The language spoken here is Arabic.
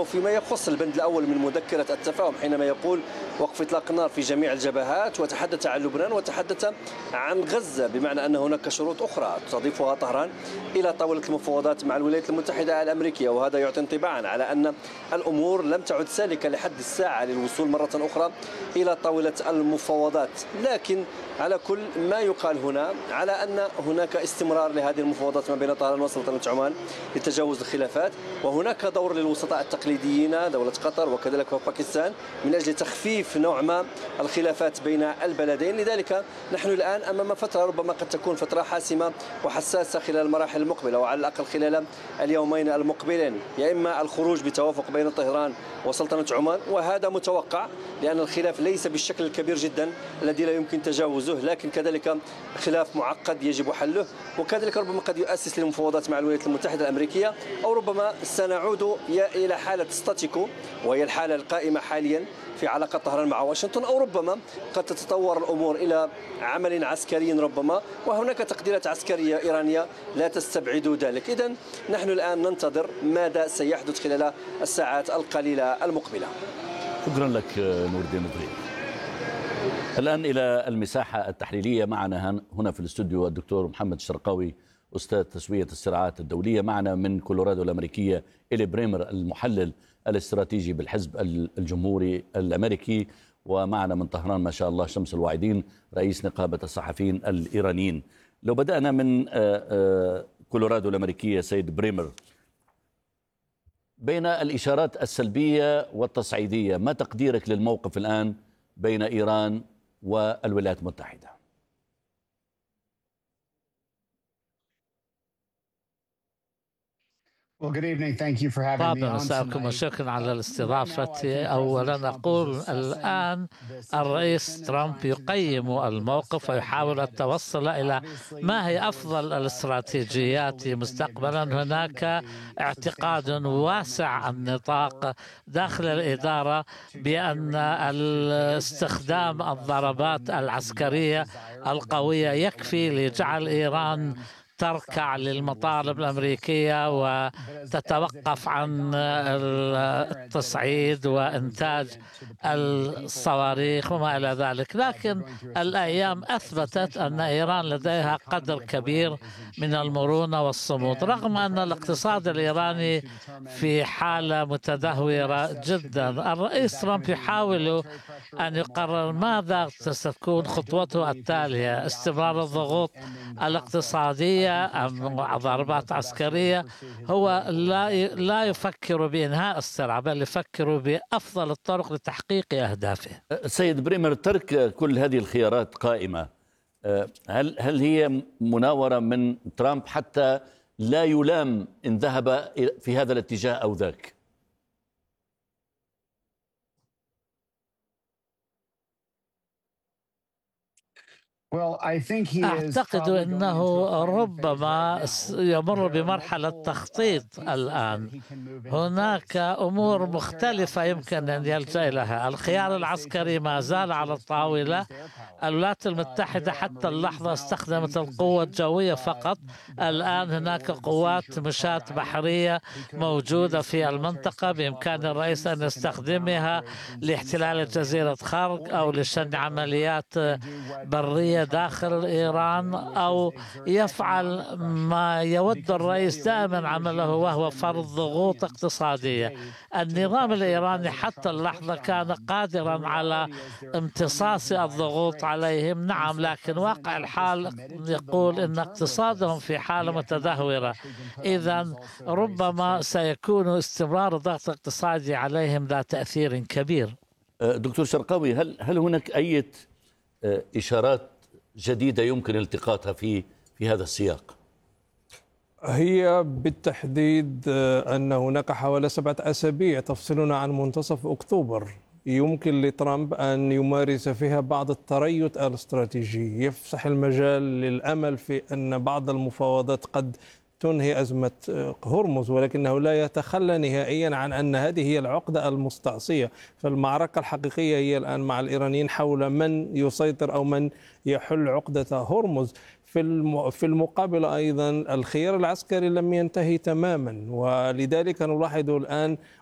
أنه فيما يخص البند الأول من مذكرة التفاهم حينما يقول وقف إطلاق النار في جميع الجبهات، وتحدث عن لبنان وتحدث عن غزة، بمعنى أن هناك شروط أخرى تضيفها طهران إلى طاولة المفاوضات مع الولايات المتحدة الأمريكية، وهذا يعطي انطباعا على أن الأمور لم تعد سالكة لحد الساعة للوصول مرة أخرى إلى طاولة المفاوضات. لكن على كل ما يقال هنا على أن هناك استمرار لهذه المفاوضات ما بين طهران وسلطنة عمان لتجاوز الخلافات، وهناك دور للوسطاء التقليديين دولة قطر وكذلك باكستان من أجل تخفيف نوع ما الخلافات بين البلدين. لذلك نحن الآن أمام فترة ربما قد تكون فترة حاسمة وحساسة خلال المراحل المقبلة، وعلى الأقل خلال اليومين المقبلين، يا إما الخروج بتوافق بين طهران وسلطنة عمان، وهذا متوقع لأن الخلاف ليس بالشكل الكبير جدا الذي لا يمكن تجاوزه، لكن كذلك خلاف معقد يجب حله، وكذلك ربما قد يؤسس للمفاوضات مع الولايات المتحدة الأمريكية، أو ربما سنعود إلى حالة ستاتيكو وهي الحالة القائمة حاليا في علاقة طهران مع واشنطن، أو ربما قد تتطور الأمور إلى عمل عسكري ربما، وهناك تقديرات عسكرية إيرانية لا تستبعد ذلك. إذن نحن الآن ننتظر ماذا سيحدث خلال الساعات القليلة المقبلة. شكرا لك نور الدين الضرير. الآن إلى المساحة التحليلية. معنا هنا في الاستوديو الدكتور محمد الشرقاوي أستاذ تسوية الصراعات الدولية، معنا من كولورادو الأمريكية إلي بريمر المحلل الاستراتيجي بالحزب الجمهوري الأمريكي، ومعنا من طهران ما شاء الله شمس الواعدين رئيس نقابة الصحفيين الإيرانيين. لو بدأنا من كولورادو الأمريكية سيد بريمر، بين الإشارات السلبية والتصعيدية ما تقديرك للموقف الآن بين إيران والولايات المتحدة؟ طبعا مساءكم وشكرا على الاستضافة. أولا أقول الآن الرئيس ترامب يقيم الموقف ويحاول التوصل إلى ما هي أفضل الاستراتيجيات مستقبلا. هناك اعتقاد واسع النطاق داخل الإدارة بأن استخدام الضربات العسكرية القوية يكفي لجعل إيران تركع للمطالب الأمريكية وتتوقف عن التصعيد وإنتاج الصواريخ وما إلى ذلك. لكن الأيام أثبتت أن إيران لديها قدر كبير من المرونة والصمود، رغم أن الاقتصاد الإيراني في حالة متدهورة جدا. الرئيس ترامب يحاول أن يقرر ماذا ستكون خطوته التالية: استمرار الضغوط الاقتصادية أم ضربات عسكرية. هو لا يفكر بإنهاء الصراع، بل يفكر بأفضل الطرق لتحقيق أهدافه. سيد بريمر، ترك كل هذه الخيارات قائمة، هل هي مناورة من ترامب حتى لا يلام إن ذهب في هذا الاتجاه أو ذاك؟ أعتقد أنه ربما يمر بمرحلة تخطيط الآن. هناك أمور مختلفة يمكن أن يلجأ لها. الخيار العسكري ما زال على الطاولة. الولايات المتحدة حتى اللحظة استخدمت القوة الجوية فقط. الآن هناك قوات مشاة بحرية موجودة في المنطقة، بإمكان الرئيس أن يستخدمها لاحتلال جزيرة خرق أو لشن عمليات برية داخل إيران، أو يفعل ما يود الرئيس دائما عمله وهو فرض ضغوط اقتصادية. النظام الإيراني حتى اللحظة كان قادرا على امتصاص الضغوط عليهم، نعم، لكن واقع الحال يقول أن اقتصادهم في حالة متدهورة. إذن ربما سيكون استمرار الضغط الاقتصادي عليهم ذات تأثير كبير. دكتور شرقاوي، هل هناك أي إشارات جديدة يمكن التقاطها في هذا السياق؟ هي بالتحديد أن هناك حوالي 7 أسابيع تفصلنا عن منتصف أكتوبر يمكن لترامب أن يمارس فيها بعض التريث الاستراتيجي، يفسح المجال للأمل في أن بعض المفاوضات قد تنهي أزمة هرمز، ولكنه لا يتخلى نهائيا عن أن هذه هي العقدة المستعصية. فالمعركة الحقيقية هي الآن مع الإيرانيين حول من يسيطر أو من يحل عقدة هرمز. في المقابل أيضا الخيار العسكري لم ينتهي تماما، ولذلك نلاحظ الآن